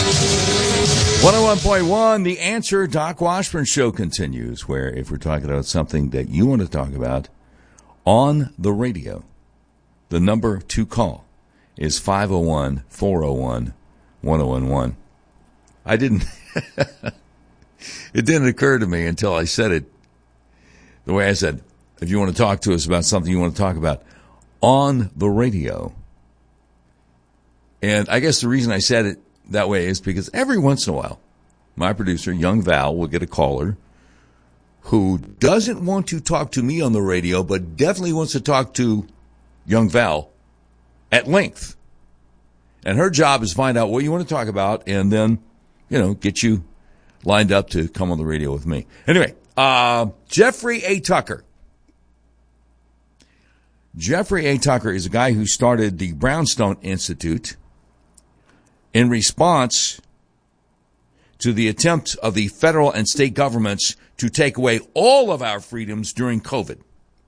101.1, The Answer. Doc Washburn Show continues, where if we're talking about something that you want to talk about on the radio, the number to call is 501-401-1011. I didn't, it didn't occur to me until I said it the way I said, if you want to talk to us about something you want to talk about on the radio. And I guess the reason I said it that way is because every once in a while, my producer, Young Val, will get a caller who doesn't want to talk to me on the radio, but definitely wants to talk to Young Val at length. And her job is find out what you want to talk about and then, get you lined up to come on the radio with me. Anyway, Jeffrey A. Tucker. Jeffrey A. Tucker is a guy who started the Brownstone Institute in response to the attempt of the federal and state governments to take away all of our freedoms during COVID.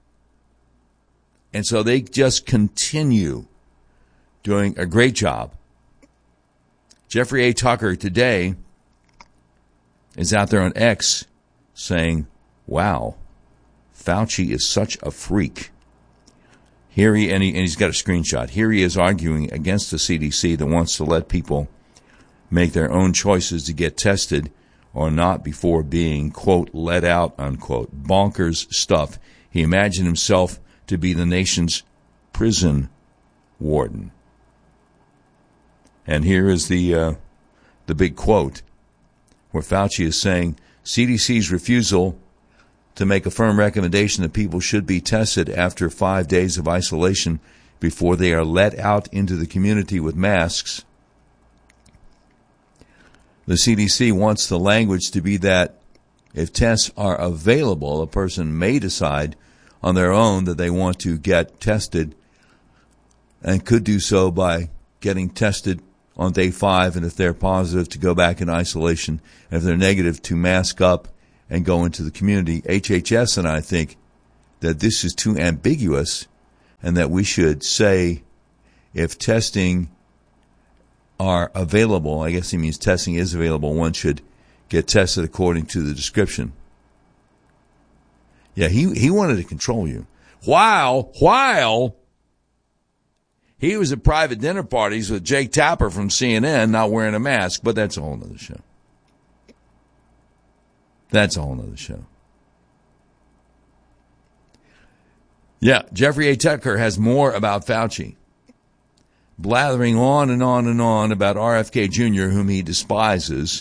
And so they just continue doing a great job. Jeffrey A. Tucker today is out there on X saying, wow, Fauci is such a freak. Here he's got a screenshot. Here he is arguing against the CDC that wants to let people make their own choices to get tested or not before being, quote, let out, unquote. Bonkers stuff. He imagined himself to be the nation's prison warden. And here is the big quote where Fauci is saying CDC's refusal to make a firm recommendation that people should be tested after 5 days of isolation before they are let out into the community with masks. The CDC wants the language to be that if tests are available, a person may decide on their own that they want to get tested and could do so by getting tested on day 5, and if they're positive, to go back in isolation, and if they're negative, to mask up and go into the community. HHS and I think that this is too ambiguous and that we should say if testing are available, I guess he means testing is available, one should get tested according to the description. Yeah, he wanted to control you. While he was at private dinner parties with Jake Tapper from CNN not wearing a mask, but that's a whole other show. That's a whole other show. Yeah, Jeffrey A. Tucker has more about Fauci, blathering on and on and on about RFK Jr., whom he despises.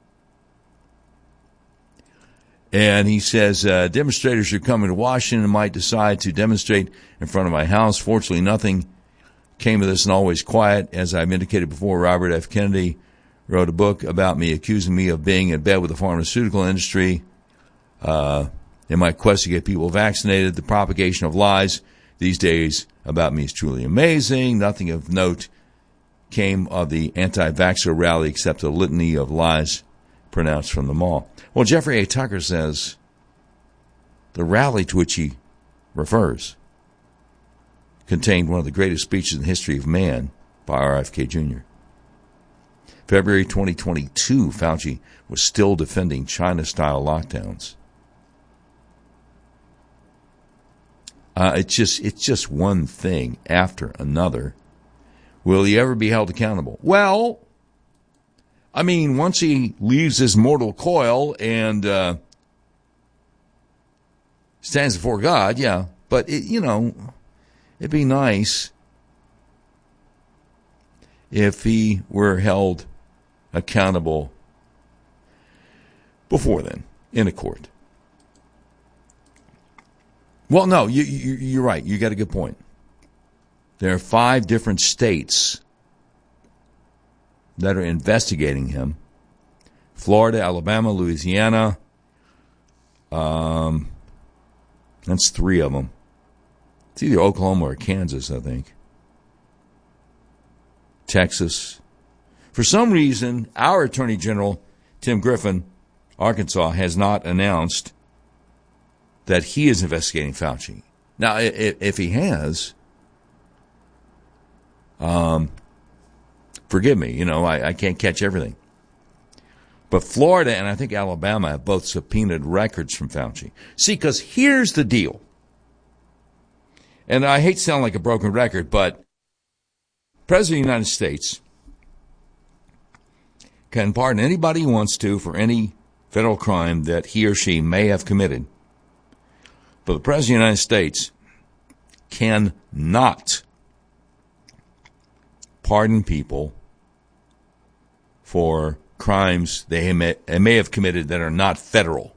And he says, demonstrators are coming to Washington and might decide to demonstrate in front of my house. Fortunately, nothing came of this and always quiet. As I've indicated before, Robert F. Kennedy wrote a book about me, accusing me of being in bed with the pharmaceutical industry in my quest to get people vaccinated. The propagation of lies these days about me is truly amazing. Nothing of note came of the anti-vaxxer rally except a litany of lies pronounced from the mall. Well, Jeffrey A. Tucker says the rally to which he refers contained one of the greatest speeches in the history of man by RFK Jr. February 2022, Fauci was still defending China-style lockdowns. It's just one thing after another. Will he ever be held accountable? Well, I mean, once he leaves this mortal coil and stands before God, yeah. But, it'd be nice if he were held accountable before then in a court. Well, no, you're right. You got a good point. There are 5 different states that are investigating him. Florida, Alabama, Louisiana. That's 3 of them. It's either Oklahoma or Kansas, I think. Texas. For some reason, our Attorney General, Tim Griffin, Arkansas, has not announced that he is investigating Fauci. Now, if he has, forgive me, I can't catch everything. But Florida and I think Alabama have both subpoenaed records from Fauci. See, because here's the deal. And I hate to sound like a broken record, but President of the United States can pardon anybody he wants to for any federal crime that he or she may have committed. But the President of the United States cannot pardon people for crimes they may have committed that are not federal.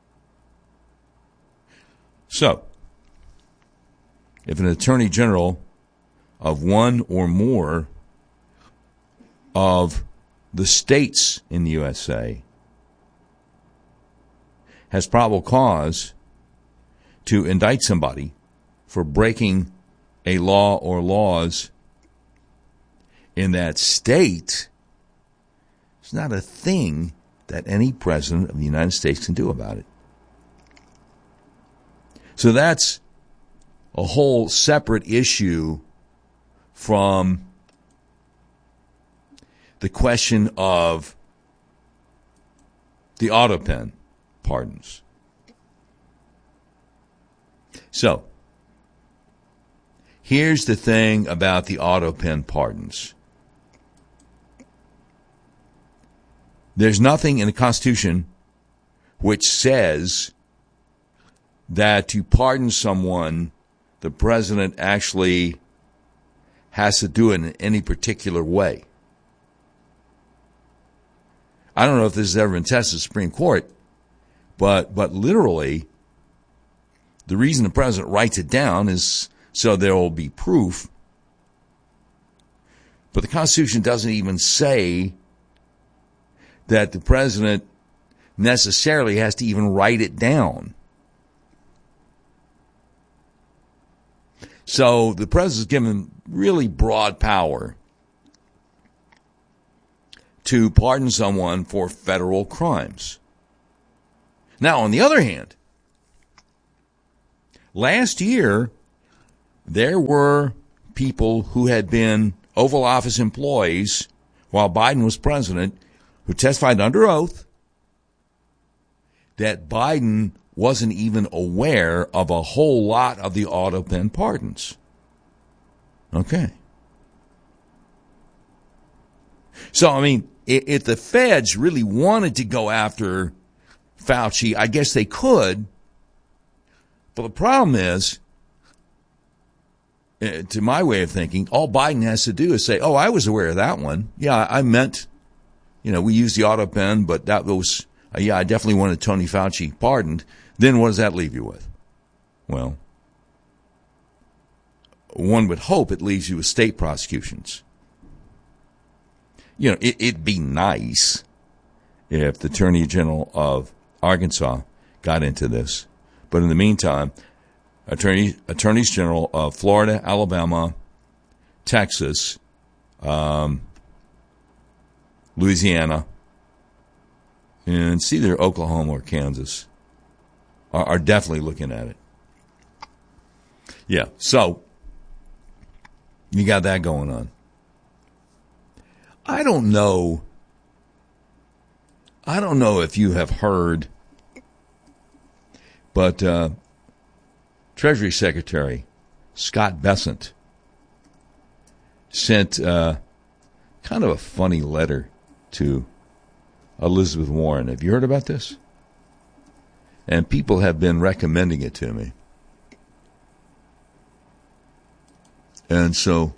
So, if an attorney general of one or more of the states in the USA has probable cause to indict somebody for breaking a law or laws in that state, it's not a thing that any president of the United States can do about it. So that's a whole separate issue from the question of the auto pen pardons. So, here's the thing about the auto pen pardons. There's nothing in the Constitution which says that to pardon someone, the president actually has to do it in any particular way. I don't know if this has ever been tested in the Supreme Court, but literally, the reason the president writes it down is so there will be proof. But the Constitution doesn't even say that the president necessarily has to even write it down. So the president is given really broad power to pardon someone for federal crimes. Now, on the other hand, last year, there were people who had been Oval Office employees while Biden was president who testified under oath that Biden wasn't even aware of a whole lot of the auto pen pardons. Okay. So, I mean, if the feds really wanted to go after Fauci, I guess they could. But the problem is, to my way of thinking, all Biden has to do is say, oh, I was aware of that one. Yeah, I meant, we used the auto pen, but that was, I definitely wanted Tony Fauci pardoned. Then what does that leave you with? Well, one would hope it leaves you with state prosecutions. It'd be nice if the Attorney General of Arkansas got into this. But in the meantime, Attorneys General of Florida, Alabama, Texas, Louisiana, and it's either Oklahoma or Kansas are definitely looking at it. Yeah, so you got that going on. I don't know if you have heard, but Treasury Secretary Scott Bessent sent kind of a funny letter to Elizabeth Warren. Have you heard about this? And people have been recommending it to me. And so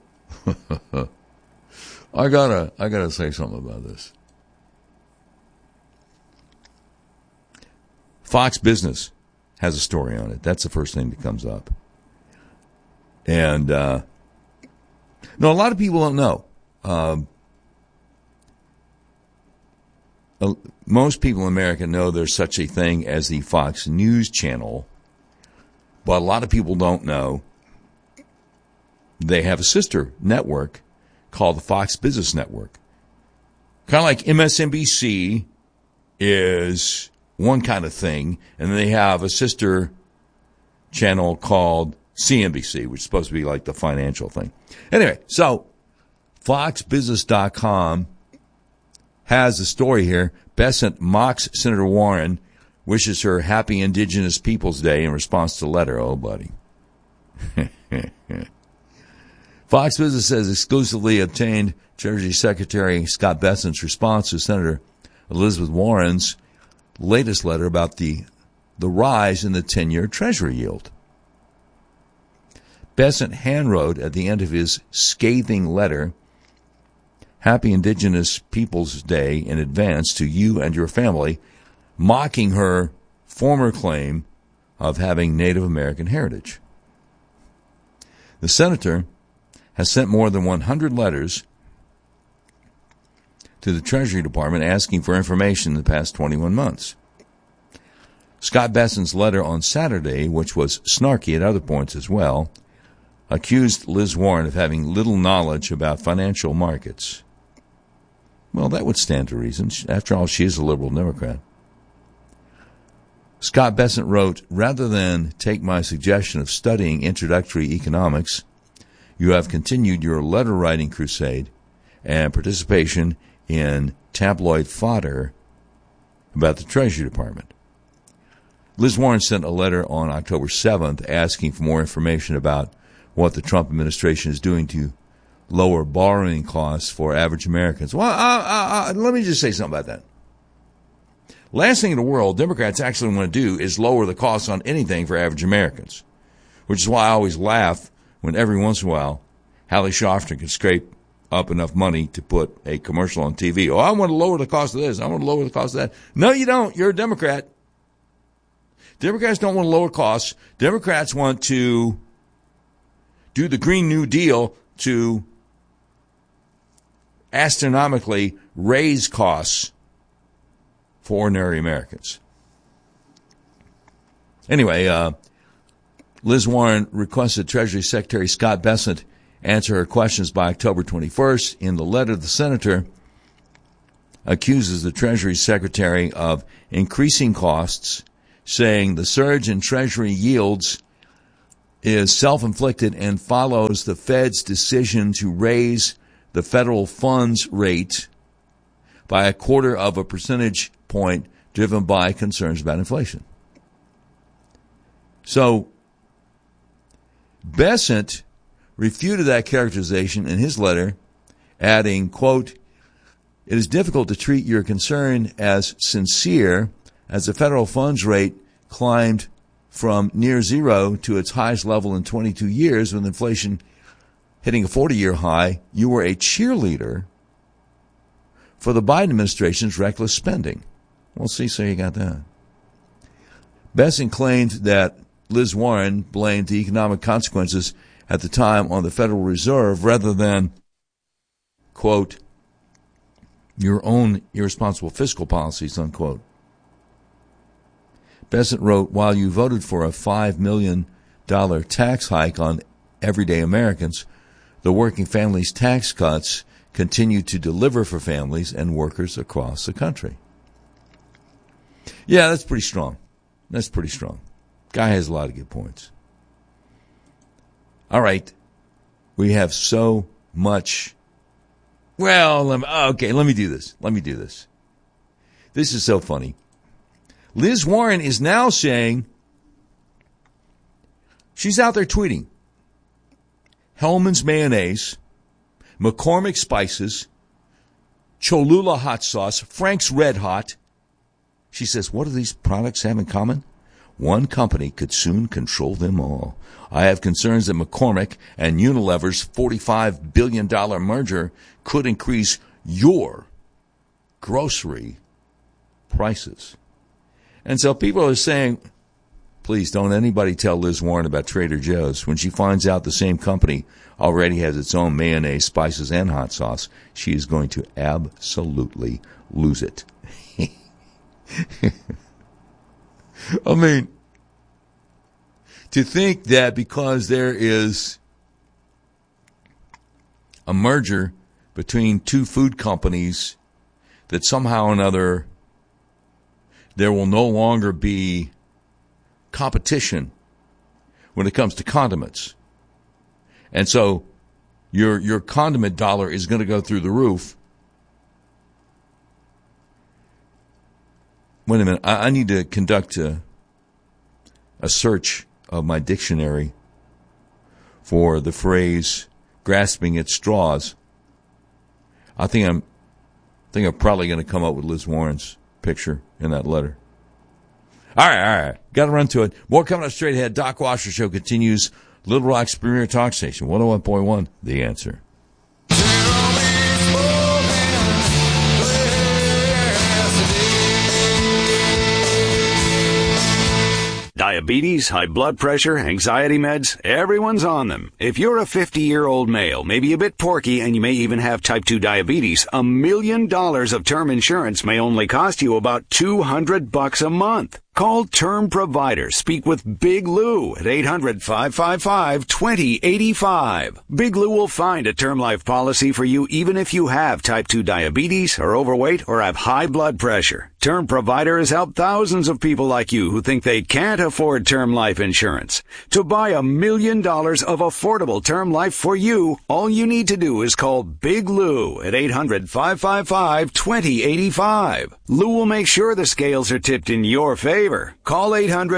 I gotta say something about this. Fox Business has a story on it. That's the first thing that comes up. And no, a lot of people don't know. Most people in America know there's such a thing as the Fox News Channel, but a lot of people don't know they have a sister network called the Fox Business Network. Kind of like MSNBC is one kind of thing, and they have a sister channel called CNBC, which is supposed to be like the financial thing. Anyway, so FoxBusiness.com has a story here. Bessent mocks Senator Warren, wishes her Happy Indigenous Peoples Day in response to letter. Oh, buddy. Fox Business has exclusively obtained Treasury Secretary Scott Bessent's response to Senator Elizabeth Warren's latest letter about the rise in the 10-year Treasury yield. Bessent handwrote at the end of his scathing letter, Happy Indigenous Peoples Day in advance to you and your family, mocking her former claim of having Native American heritage. The senator has sent more than 100 letters to the Treasury Department asking for information in the past 21 months. Scott Bessent's letter on Saturday, which was snarky at other points as well, accused Liz Warren of having little knowledge about financial markets. Well, that would stand to reason. After all, she is a liberal Democrat. Scott Bessent wrote, rather than take my suggestion of studying introductory economics, you have continued your letter-writing crusade and participation in tabloid fodder about the Treasury Department. Liz Warren sent a letter on October 7th asking for more information about what the Trump administration is doing to lower borrowing costs for average Americans. Well, let me just say something about that. Last thing in the world Democrats actually want to do is lower the costs on anything for average Americans, which is why I always laugh when every once in a while Hallie Schaffner can scrape up enough money to put a commercial on TV. Oh, I want to lower the cost of this. I want to lower the cost of that. No, you don't. You're a Democrat. Democrats don't want to lower costs. Democrats want to do the Green New Deal to astronomically raise costs for ordinary Americans. Anyway, Liz Warren requested Treasury Secretary Scott Bessent answer her questions by October 21st. In the letter, the senator accuses the Treasury Secretary of increasing costs, saying the surge in Treasury yields is self-inflicted and follows the Fed's decision to raise the federal funds rate by 0.25 percentage point, driven by concerns about inflation. So, Bessent refuted that characterization in his letter, adding, quote, it is difficult to treat your concern as sincere as the federal funds rate climbed from near zero to its highest level in 22 years with inflation hitting a 40-year high. You were a cheerleader for the Biden administration's reckless spending. Well, see, so you got that. Bessent claimed that Liz Warren blamed the economic consequences at the time on the Federal Reserve rather than, quote, your own irresponsible fiscal policies, unquote. Bessent wrote, while you voted for a $5 million tax hike on everyday Americans, the working families tax cuts continue to deliver for families and workers across the country. Yeah, that's pretty strong. That's pretty strong. Guy has a lot of good points. All right. We have so much. Well, let me do this. This is so funny. Liz Warren is now saying, she's out there tweeting, Hellman's Mayonnaise, McCormick Spices, Cholula Hot Sauce, Frank's Red Hot. She says, what do these products have in common? One company could soon control them all. I have concerns that McCormick and Unilever's $45 billion merger could increase your grocery prices. And so people are saying, please don't anybody tell Liz Warren about Trader Joe's. When she finds out the same company already has its own mayonnaise, spices, and hot sauce, she is going to absolutely lose it. I mean, to think that because there is a merger between two food companies that somehow or another there will no longer be competition when it comes to condiments. And so your condiment dollar is going to go through the roof. Wait a minute. I need to conduct a search of my dictionary for the phrase grasping at straws. I think I'm probably going to come up with Liz Warren's picture in that letter. All right. Got to run to it. More coming up straight ahead. Doc Washer Show continues. Little Rock's premier talk station, 101.1, The Answer. Diabetes, high blood pressure, anxiety meds, everyone's on them. If you're a 50-year-old male, maybe a bit porky, and you may even have type 2 diabetes, $1 million of term insurance may only cost you about $200 a month. Call Term Provider. Speak with Big Lou at 800-555-2085. Big Lou will find a term life policy for you even if you have type 2 diabetes, are overweight, or have high blood pressure. Term Provider has helped thousands of people like you who think they can't afford term life insurance. To buy $1 million of affordable term life for you, all you need to do is call Big Lou at 800-555-2085. Lou will make sure the scales are tipped in your favor. Call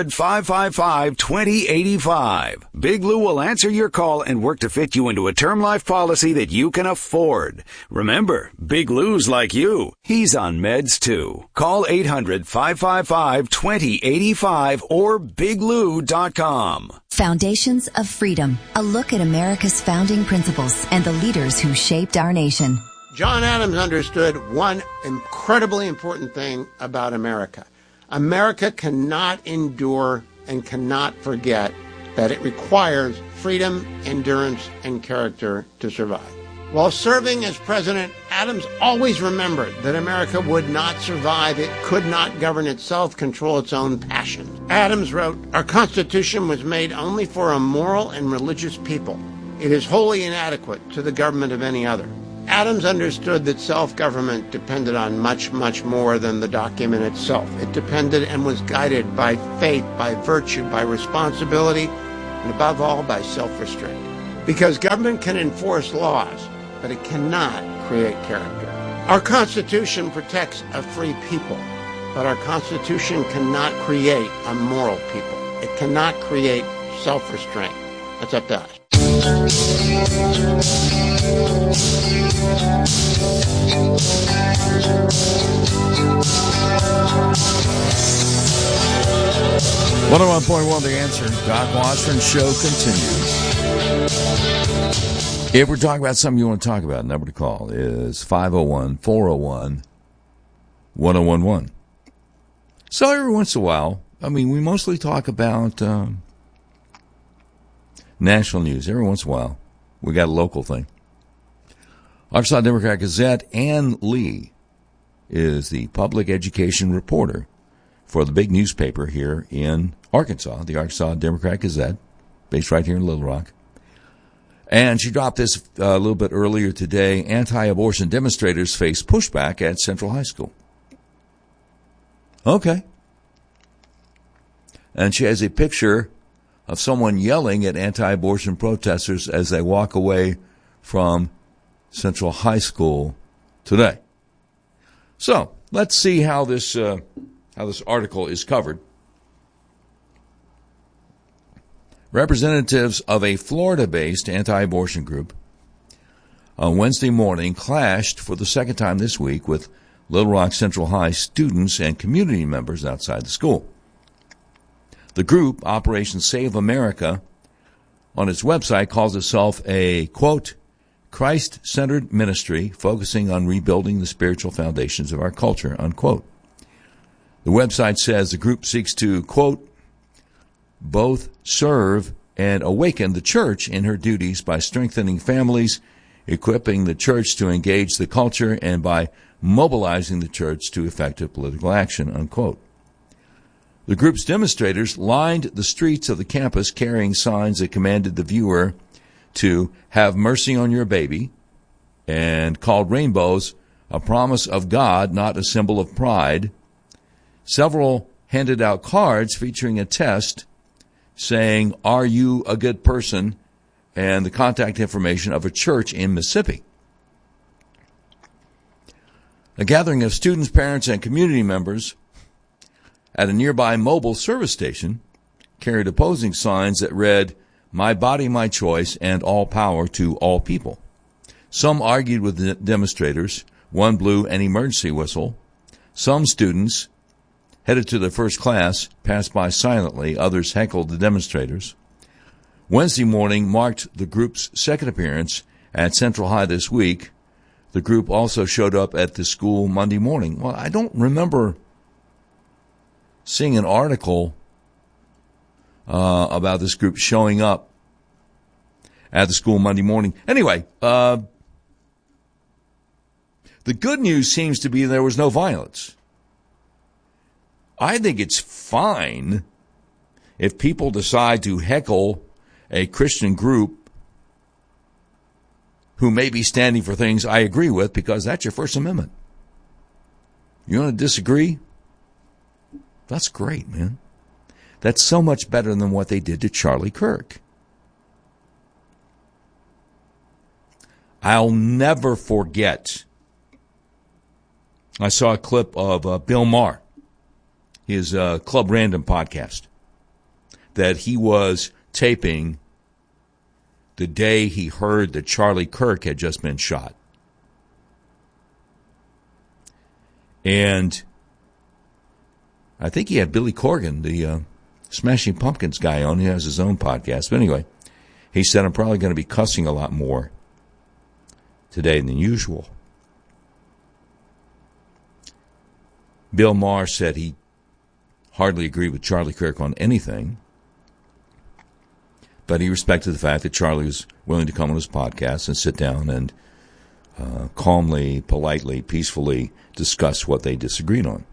800-555-2085. Big Lou will answer your call and work to fit you into a term life policy that you can afford. Remember, Big Lou's like you. He's on meds too. Call 800-555-2085 or biglou.com. Foundations of Freedom, a look at America's founding principles and the leaders who shaped our nation. John Adams understood one incredibly important thing about America. America cannot endure and cannot forget that it requires freedom, endurance, and character to survive. While serving as president, Adams always remembered that America would not survive. It could not govern itself, control its own passions. Adams wrote, "Our Constitution was made only for a moral and religious people. It is wholly inadequate to the government of any other." Adams understood that self-government depended on much, much more than the document itself. It depended and was guided by faith, by virtue, by responsibility, and above all, by self-restraint. Because government can enforce laws, but it cannot create character. Our Constitution protects a free people, but our Constitution cannot create a moral people. It cannot create self-restraint. That's up to us. 101.1 The Answer. Doc Washburn Show continues. If we're talking about something you want to talk about, number to call is 501-401-1011. So every once in a while, we mostly talk about national news. Every once in a while, we got a local thing. Arkansas Democrat Gazette, Ann Lee is the public education reporter for the big newspaper here in Arkansas, the Arkansas Democrat Gazette, based right here in Little Rock. And she dropped this a little bit earlier today. Anti-abortion demonstrators face pushback at Central High School. Okay. And she has a picture of someone yelling at anti-abortion protesters as they walk away from Central High School today. So let's see how this article is covered. Representatives of a Florida-based anti-abortion group on Wednesday morning clashed for the second time this week with Little Rock Central High students and community members outside the school. The group, Operation Save America, on its website calls itself a, quote, Christ-centered ministry focusing on rebuilding the spiritual foundations of our culture, unquote. The website says the group seeks to, quote, both serve and awaken the church in her duties by strengthening families, equipping the church to engage the culture, and by mobilizing the church to effective political action, unquote. The group's demonstrators lined the streets of the campus carrying signs that commanded the viewer to have mercy on your baby and called rainbows a promise of God, not a symbol of pride. Several handed out cards featuring a test saying, are you a good person, and the contact information of a church in Mississippi. A gathering of students, parents, and community members at a nearby mobile service station carried opposing signs that read, "My body, my choice, and all power to all people." Some argued with the demonstrators. One blew an emergency whistle. Some students, headed to their first class, passed by silently. Others heckled the demonstrators. Wednesday morning marked the group's second appearance at Central High this week. The group also showed up at the school Monday morning. Well, I don't remember seeing an article about this group showing up at the school Monday morning. Anyway, the good news seems to be there was no violence. I think it's fine if people decide to heckle a Christian group who may be standing for things I agree with, because that's your First Amendment. You want to disagree? That's great, man. That's so much better than what they did to Charlie Kirk. I'll never forget. I saw a clip of Bill Maher, his Club Random podcast, that he was taping the day he heard that Charlie Kirk had just been shot. And I think he had Billy Corgan, the Smashing Pumpkins guy, on. He has his own podcast. But anyway, he said, "I'm probably going to be cussing a lot more today than usual." Bill Maher said he hardly agreed with Charlie Kirk on anything, but he respected the fact that Charlie was willing to come on his podcast and sit down and calmly, politely, peacefully discuss what they disagreed on.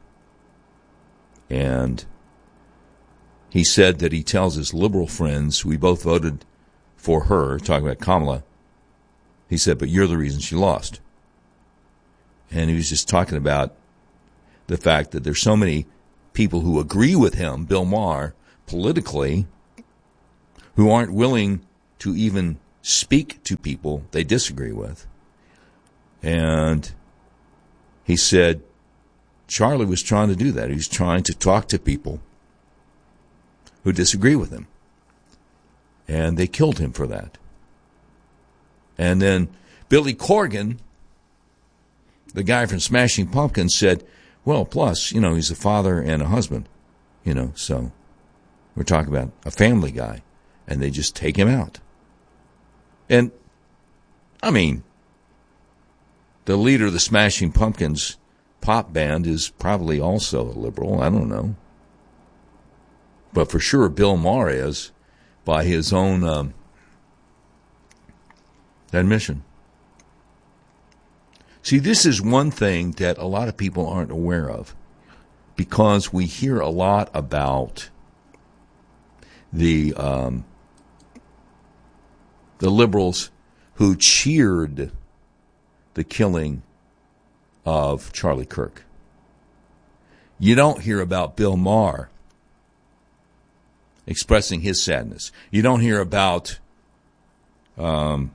And he said that he tells his liberal friends, we both voted for her, talking about Kamala. He said, but you're the reason she lost. And he was just talking about the fact that there's so many people who agree with him, Bill Maher, politically, who aren't willing to even speak to people they disagree with. And he said Charlie was trying to do that. He was trying to talk to people who disagree with him. And they killed him for that. And then Billy Corgan, the guy from Smashing Pumpkins, said, well, plus, he's a father and a husband, so we're talking about a family guy. And they just take him out. And, the leader of the Smashing Pumpkins pop band is probably also a liberal. I don't know. But for sure, Bill Maher is, by his own admission. See, this is one thing that a lot of people aren't aware of, because we hear a lot about the liberals who cheered the killing of Charlie Kirk. You don't hear about Bill Maher expressing his sadness. You don't hear about, for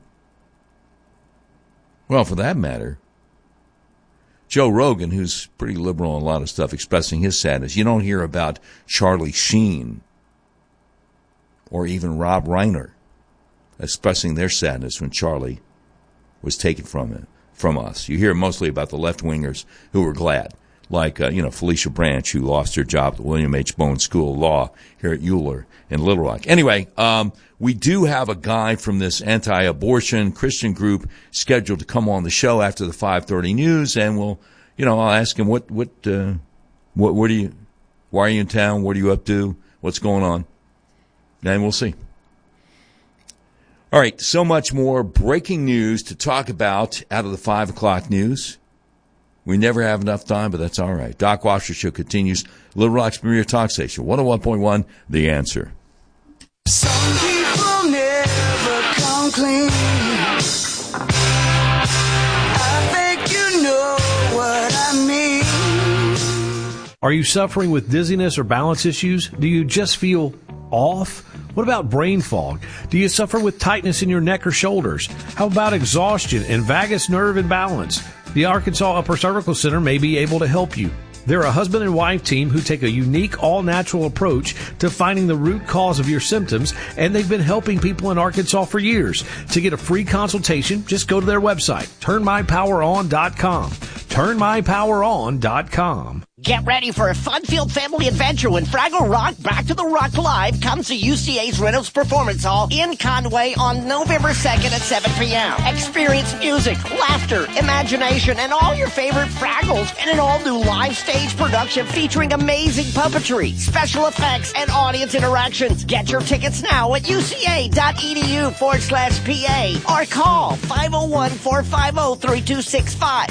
that matter, Joe Rogan, who's pretty liberal on a lot of stuff, expressing his sadness. You don't hear about Charlie Sheen or even Rob Reiner expressing their sadness when Charlie was taken from us. You hear mostly about the left-wingers who were glad, like Felicia Branch, who lost her job at the William H. Bowen School of Law here at Euler in Little Rock. Anyway, we do have a guy from this anti-abortion Christian group scheduled to come on the show after the 5:30 news, and we'll, I'll ask him why are you in town? What are you up to? What's going on? And we'll see. All right, so much more breaking news to talk about out of the 5 o'clock news. We never have enough time, but that's all right. Doc Washer Show continues. Little Rock's premier talk station, 101.1, The Answer. Some people never come clean. I think you know what I mean. Are you suffering with dizziness or balance issues? Do you just feel off? What about brain fog? Do you suffer with tightness in your neck or shoulders? How about exhaustion and vagus nerve imbalance? The Arkansas Upper Cervical Center may be able to help you. They're a husband and wife team who take a unique, all-natural approach to finding the root cause of your symptoms, and they've been helping people in Arkansas for years. To get a free consultation, just go to their website, turnmypoweron.com. turnmypoweron.com. Get ready for a fun-filled family adventure when Fraggle Rock Back to the Rock Live comes to UCA's Reynolds Performance Hall in Conway on November 2nd at 7 p.m. Experience music, laughter, imagination, and all your favorite Fraggles in an all-new live stage production featuring amazing puppetry, special effects, and audience interactions. Get your tickets now at uca.edu/PA or call 501-450-3265,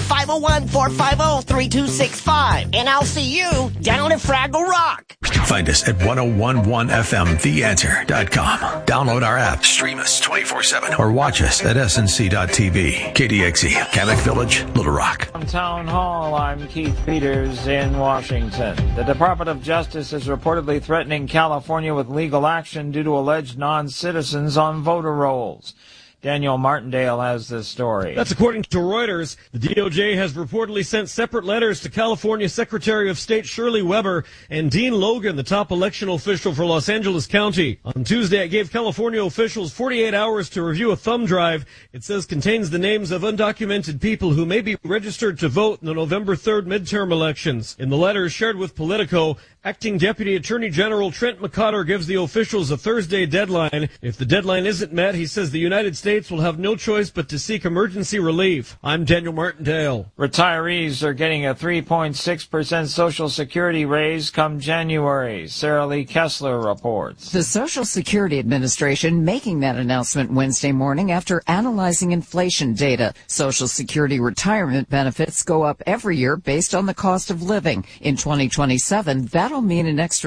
501-450-3265, and I'll see you down at Fraggle Rock. Find us at 1011fmtheanswer.com. Download our app, stream us 24/7, or watch us at snc.tv. KDXE, Kamek Village, Little Rock. From Town Hall, I'm Keith Peters in Washington. The Department of Justice is reportedly threatening California with legal action due to alleged non-citizens on voter rolls. Daniel Martindale has this story. That's according to Reuters. The DOJ has reportedly sent separate letters to California Secretary of State Shirley Weber and Dean Logan, the top election official for Los Angeles County. On Tuesday, it gave California officials 48 hours to review a thumb drive. It says contains the names of undocumented people who may be registered to vote in the November 3rd midterm elections. In the letter shared with Politico, Acting Deputy Attorney General Trent McCotter gives the officials a Thursday deadline. If the deadline isn't met, he says the United States will have no choice but to seek emergency relief. I'm Daniel Martindale. Retirees are getting a 3.6% Social Security raise come January. Sarah Lee Kessler reports. The Social Security Administration making that announcement Wednesday morning after analyzing inflation data. Social Security retirement benefits go up every year based on the cost of living. In 2027, that'll mean an extra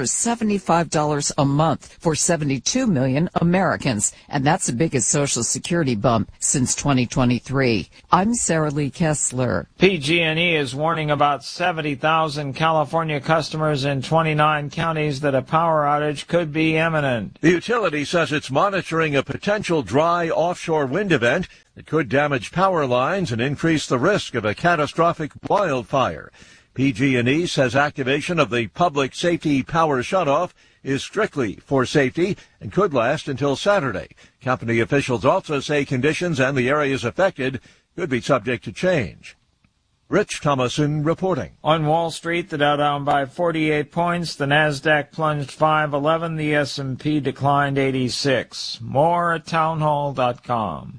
$75 a month for 72 million Americans, and that's the biggest Social Security bump since 2023. I'm Sarah Lee Kessler. PG&E is warning about 70,000 California customers in 29 counties that a power outage could be imminent. The utility says it's monitoring a potential dry offshore wind event that could damage power lines and increase the risk of a catastrophic wildfire. PG&E says activation of the public safety power shutoff is strictly for safety and could last until Saturday. Company officials also say conditions and the areas affected could be subject to change. Rich Thomason reporting. On Wall Street, the Dow down by 48 points, the Nasdaq plunged 511, the S&P declined 86. More at townhall.com.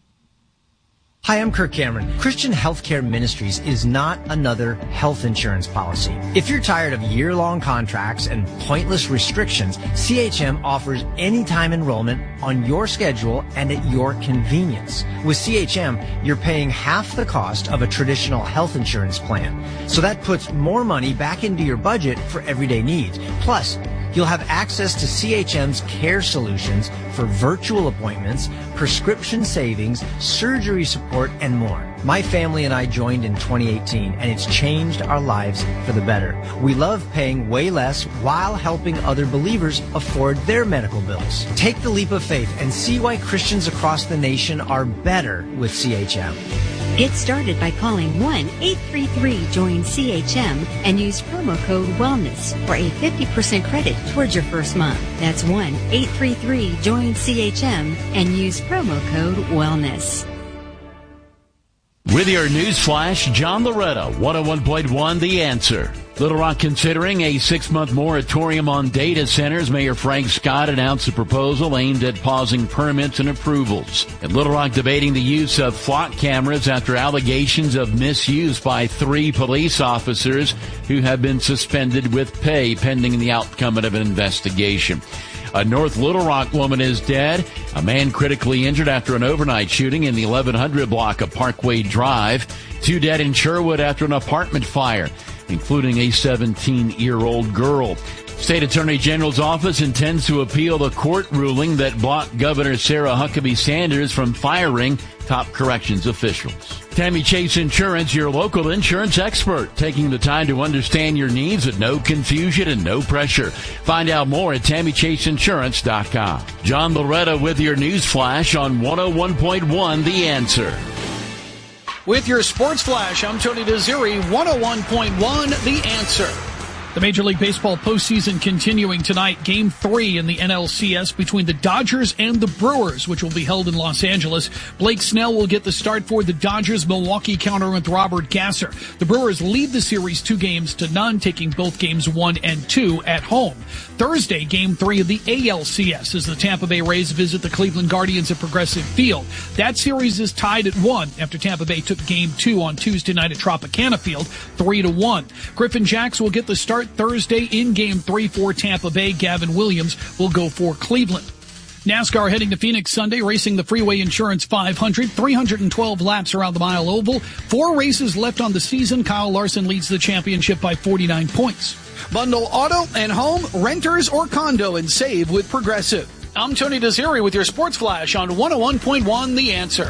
Hi, I'm Kirk Cameron. Christian Healthcare Ministries is not another health insurance policy. If you're tired of year-long contracts and pointless restrictions, CHM offers anytime enrollment on your schedule and at your convenience. With CHM, you're paying half the cost of a traditional health insurance plan. So that puts more money back into your budget for everyday needs. Plus, you'll have access to CHM's care solutions for virtual appointments, prescription savings, surgery support, and more. My family and I joined in 2018, and it's changed our lives for the better. We love paying way less while helping other believers afford their medical bills. Take the leap of faith and see why Christians across the nation are better with CHM. Get started by calling 1-833-JOIN-CHM and use promo code WELLNESS for a 50% credit towards your first month. That's 1-833-JOIN-CHM and use promo code WELLNESS. With your news flash, John Loretta, 101.1 The Answer. Little Rock considering a 6-month moratorium on data centers. Mayor Frank Scott announced a proposal aimed at pausing permits and approvals. And Little Rock debating the use of flock cameras after allegations of misuse by 3 police officers who have been suspended with pay pending the outcome of an investigation. A North Little Rock woman is dead. A man critically injured after an overnight shooting in the 1100 block of Parkway Drive. 2 dead in Sherwood after an apartment fire, including a 17-year-old girl. State Attorney General's office intends to appeal the court ruling that blocked Governor Sarah Huckabee Sanders from firing top corrections officials. Tammy Chase Insurance, your local insurance expert, taking the time to understand your needs at no confusion and no pressure. Find out more at TammyChaseInsurance.com. John Loretta with your news flash on 101.1 The Answer. With your sports flash, I'm Tony Desiri, 101.1 The Answer. The Major League Baseball postseason continuing tonight. Game 3 in the NLCS between the Dodgers and the Brewers, which will be held in Los Angeles. Blake Snell will get the start for the Dodgers. Milwaukee counter with Robert Gasser. The Brewers lead the series 2-0, taking both games 1 and 2 at home. Thursday, Game 3 of the ALCS as the Tampa Bay Rays visit the Cleveland Guardians at Progressive Field. That series is tied at 1 after Tampa Bay took Game 2 on Tuesday night at Tropicana Field, 3-1. Griffin Jacks will get the start Thursday in Game 3 for Tampa Bay. Gavin Williams will go for Cleveland. NASCAR heading to Phoenix Sunday, racing the Freeway Insurance 500, 312 laps around the mile oval. 4 races left on the season. Kyle Larson leads the championship by 49 points. Bundle auto and home, renters or condo, and save with Progressive. I'm Tony Desiri with your Sports Flash on 101.1 The Answer.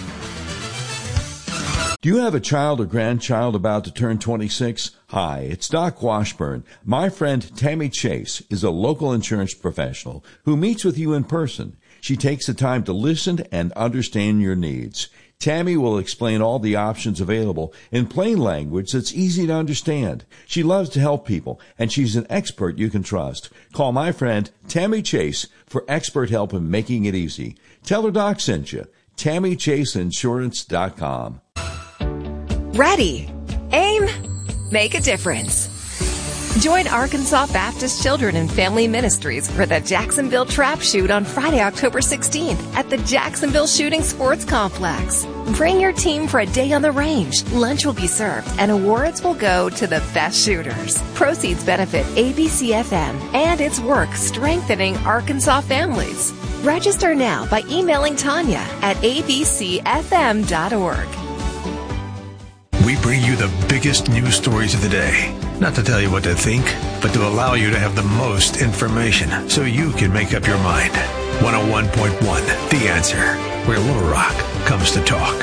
Do you have a child or grandchild about to turn 26? Hi, it's Doc Washburn. My friend Tammy Chase is a local insurance professional who meets with you in person. She takes the time to listen and understand your needs. Tammy will explain all the options available in plain language that's easy to understand. She loves to help people, and she's an expert you can trust. Call my friend Tammy Chase for expert help in making it easy. Tell her Doc sent you. TammyChaseInsurance.com. Ready, aim, make a difference. Join Arkansas Baptist Children and Family Ministries for the Jacksonville Trap Shoot on Friday, October 16th at the Jacksonville Shooting Sports Complex. Bring your team for a day on the range. Lunch will be served and awards will go to the best shooters. Proceeds benefit ABC-FM and its work strengthening Arkansas families. Register now by emailing Tanya at abcfm.org. We bring you the biggest news stories of the day. Not to tell you what to think, but to allow you to have the most information so you can make up your mind. 101.1 The Answer, where Little Rock comes to talk.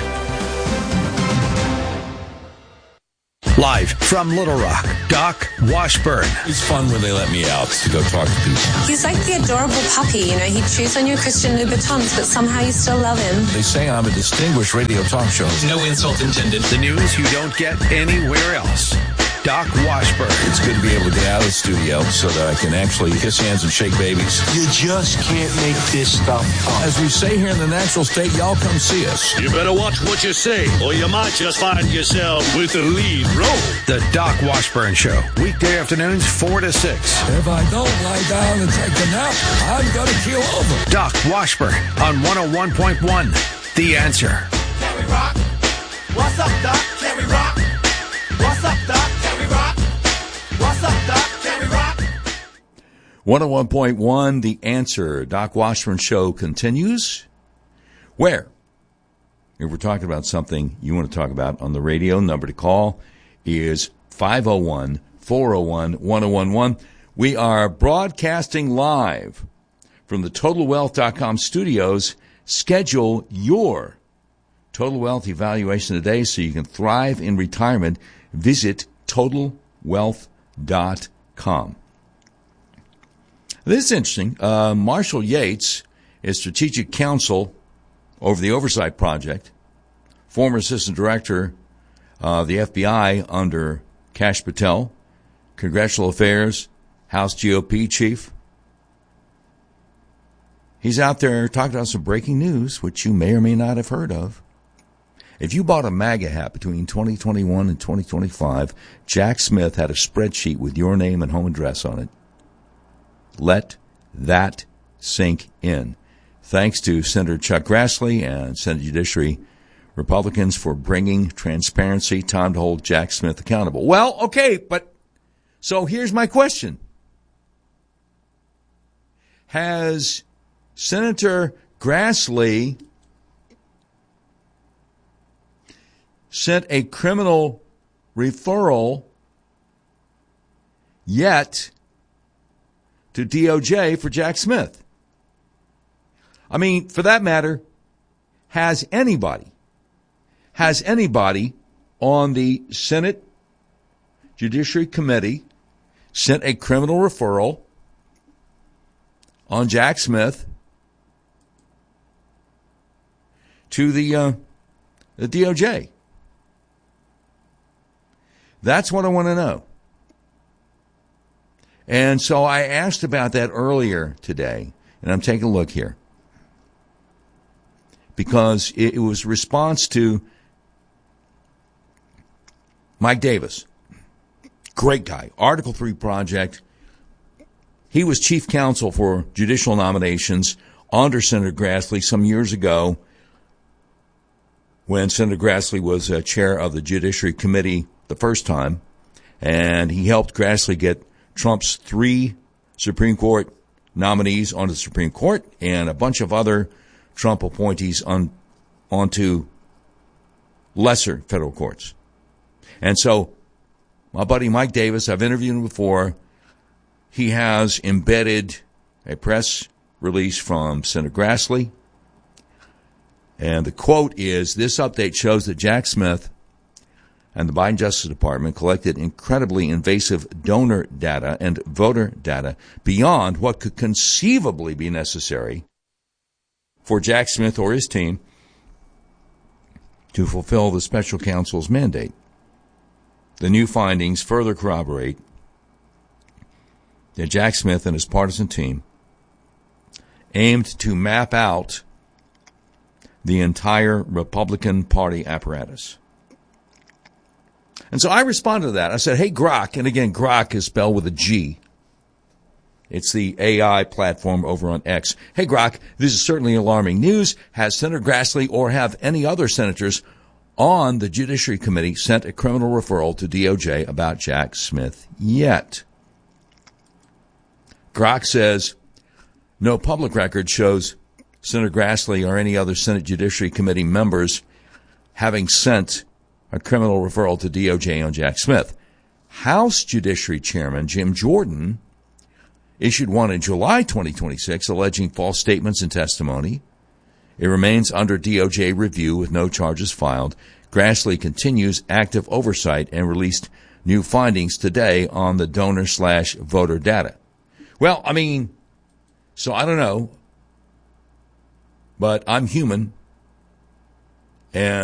Live from Little Rock, Doc Washburn. It's fun when they let me out to go talk to people. He's like the adorable puppy, you know. He chews on your Christian Louboutins, but somehow you still love him. They say I'm a distinguished radio talk show. No insult intended. The news you don't get anywhere else. Doc Washburn. It's good to be able to get out of the studio so that I can actually kiss hands and shake babies. You just can't make this stuff up. As we say here in the natural state, y'all come see us. You better watch what you say, or you might just find yourself with the lead role. The Doc Washburn Show, weekday afternoons 4 to 6. If I don't lie down and take a nap, I'm going to keel over. Doc Washburn on 101.1 The Answer. Can we rock? What's up, Doc? Can we rock? What's up, Doc? Can we rock? What's up, Doc? Can we rock? 101.1 The Answer. Doc Washburn Show continues. Where? If we're talking about something you want to talk about on the radio, number to call is 501-401-1011. We are broadcasting live from the TotalWealth.com studios. Schedule your Total Wealth evaluation today so you can thrive in retirement. Visit TotalWealth.com. This is interesting. Marshall Yates is strategic counsel over the Oversight Project, former assistant director of the FBI under Kash Patel, Congressional Affairs, House GOP chief. He's out there talking about some breaking news, which you may or may not have heard of. If you bought a MAGA hat between 2021 and 2025, Jack Smith had a spreadsheet with your name and home address on it. Let that sink in. Thanks to Senator Chuck Grassley and Senate Judiciary Republicans for bringing transparency. Time to hold Jack Smith accountable. Well, okay, but so here's my question. Has Senator Grassley sent a criminal referral yet to DOJ for Jack Smith? I mean, for that matter, has anybody on the Senate Judiciary Committee sent a criminal referral on Jack Smith to the DOJ? That's what I want to know. And so I asked about that earlier today, and I'm taking a look here. Because it was a response to Mike Davis. Great guy. Article 3 Project. He was chief counsel for judicial nominations under Senator Grassley some years ago when Senator Grassley was chair of the Judiciary Committee the first time. And he helped Grassley get Trump's 3 Supreme Court nominees onto the Supreme Court and a bunch of other Trump appointees onto lesser federal courts. And so my buddy Mike Davis, I've interviewed him before, he has embedded a press release from Senator Grassley. And the quote is, "This update shows that Jack Smith and the Biden Justice Department collected incredibly invasive donor data and voter data beyond what could conceivably be necessary for Jack Smith or his team to fulfill the special counsel's mandate. The new findings further corroborate that Jack Smith and his partisan team aimed to map out the entire Republican Party apparatus." And so I responded to that. I said, hey, Grok, and again, Grok is spelled with a G. It's the AI platform over on X. Hey, Grok, this is certainly alarming news. Has Senator Grassley or have any other senators on the Judiciary Committee sent a criminal referral to DOJ about Jack Smith yet? Grok says, no public record shows Senator Grassley or any other Senate Judiciary Committee members having sent a criminal referral to DOJ on Jack Smith. House Judiciary Chairman Jim Jordan issued one in July 2026 alleging false statements and testimony. It remains under DOJ review with no charges filed. Grassley continues active oversight and released new findings today on the donor/voter data. Well, I mean, so I don't know, but I'm human, and